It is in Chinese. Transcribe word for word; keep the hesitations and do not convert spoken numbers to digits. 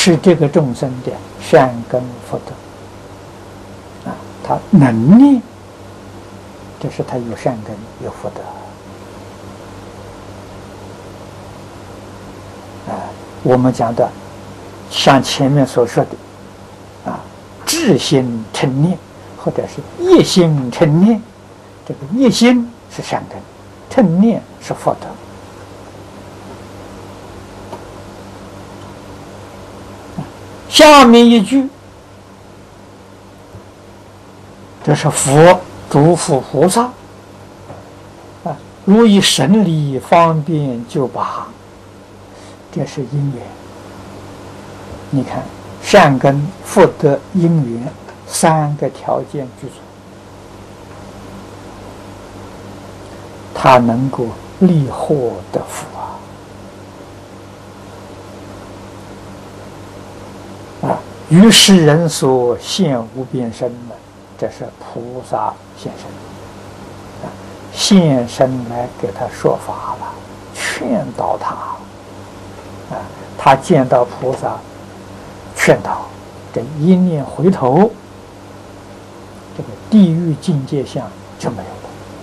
是这个众生的善根福德啊，他能念，这是他有善根有福德啊。我们讲的像前面所说的啊，智心嗔念或者是业心嗔念，这个业心是善根，嗔念是福德。下面一句，这是佛嘱咐菩萨啊，如以神力方便救拔，这是因缘。你看，善根、福德、因缘三个条件具足，他能够利祸得福啊！啊，于世人所现无边身呢，这是菩萨现身啊，现身来给他说法了，劝导他啊，他见到菩萨。劝导，这一念回头，这个地狱境界相就没有。